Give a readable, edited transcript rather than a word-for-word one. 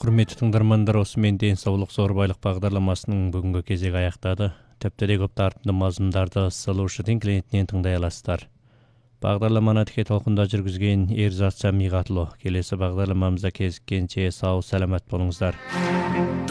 Құрметті тыңдармандар, осымен денсаулық зор байлық бағдарламасының бүгінгі кезегі аяқтады. Тіпті де көп тартымды мазмұндарды Solution клиентінен тыңдай аласыздар. Бағдарламаны тіке толқында жүргізген Ерзат Самиғатұлы. Келесі бағдарламамызда кезіккенше сау саламат болыңыздар.